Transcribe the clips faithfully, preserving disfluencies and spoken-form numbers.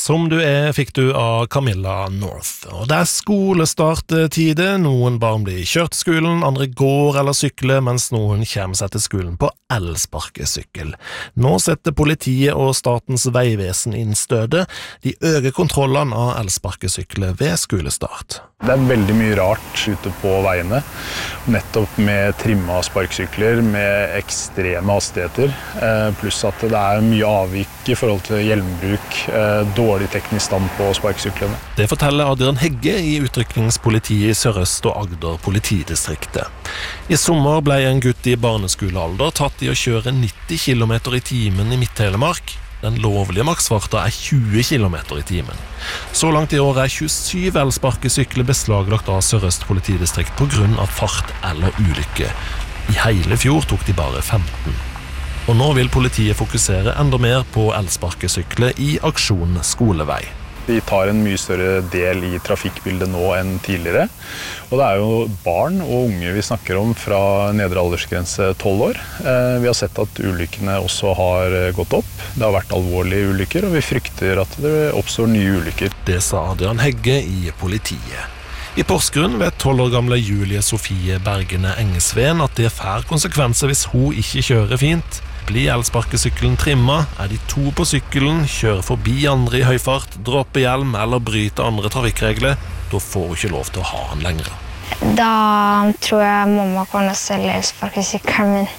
Som du er fikk du av Camilla North. Og det er skolestarttide, noen barn blir kjørt til skolen, andre går eller sykler, mens noen kommer seg til skolen på elsparkesykkel. Nå setter politiet og Statens vegvesen inn stødet. De øker kontrollene av elsparkesykler ved skolestart. Det er veldig mye rart ute på veiene, nettopp med trimma sparkesykler, med ekstreme hastigheter, pluss at det er mye avvik i forhold til hjelmbruk, dårlig teknisk stand på sparkesyklene. Det forteller Adrian Hegge i utrykningspolitiet i Sør-Øst og Agder politidistriktet. I sommer ble en gutt i barneskolealder tatt i å kjøre nitti kilometer i timen i Midt-Telemark. Den lovlige maksfarta er tjue kilometer i timen. Så langt i år er tjuesyv elsparkesykler beslaglagt av Sør-Øst politidistrikt på grunn av fart eller ulykke. I hele fjor tok de bare femten. Og nå vil politiet fokusere enda mer på elsparkesykler i aksjon skolevei. De tar en mye større del i trafikkbildet nå enn tidligere. Og det er jo barn og unge vi snakker om fra nedre aldersgrense tolv år. Vi har sett at ulykkene også har gått opp. Det har vært alvorlige ulykker, og vi frykter at det oppstår nye ulykker. Det sa Adrian Hegge i politiet. I Porsgrunn vet tolv år gamle Julie Sofie Bergene Engesveen at det får konsekvenser hvis hun ikke kjører fint. Blir elsparkesykkelen trimma, er de to på sykkelen, kjører forbi andre i høy fart, dropper hjelm eller bryter andre trafikkregler, da får hun ikke lov til å ha den lenger. Da tror jeg mamma kan selge elsparkesykkelen min.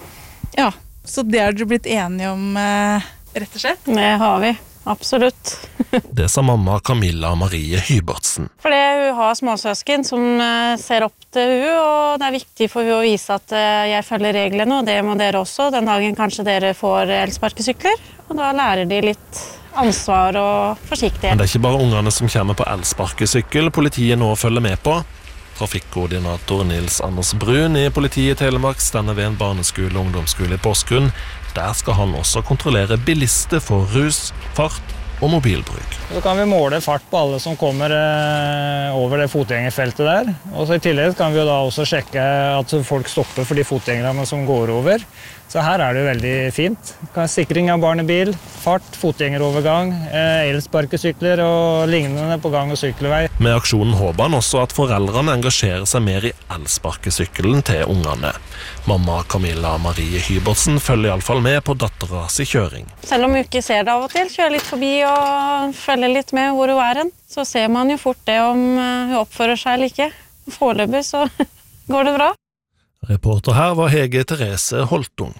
Ja, så det har dere blitt enige om, eh, rett og slett? Det har vi, absolutt. Det sa mamma Camilla Marie Hybertsen. Fordi hun har småsøsken som ser opp til hun, og det er viktig for hun å vise at jeg følger reglene, og det må dere også. Den dagen kanskje dere får elsparkesykler, og da lærer de litt ansvar og forsiktighet. Men det er ikke bare ungene som kommer på elsparkesykkel politiet nå følger med på. Trafikkoordinator Nils Anders Brun i politiet i Telemark stender ved en barneskole og ungdomsskole i Porsgrunn. Der skal han også kontrollere bilister for rus, fart og mobilbruk. Så kan vi måle fart på alle som kommer eh, over det fotgjengerfeltet der. Og så i tillegg kan vi jo da også sjekke at folk stopper for de fotgjengerne som går over. Så her er det jo veldig fint. Sikring av barnebil, fart, fotgjengerovergang, eh, elsparkesykler og lignende på gang- og sykkelvei. Med aksjonen håper han også at foreldrene engasjerer seg mer i elsparkesykkelen til ungene. Mamma Camilla Marie Hybertsen følger i alle fall med på dattera si kjøring. Selv om hun ikke ser det av og til, kjører litt forbi og følger litt med hvor hun er hen, så ser man jo fort det om hun oppfører seg eller ikke. Foreløpig så går det bra. Reporter her var Hege Therese Holtung.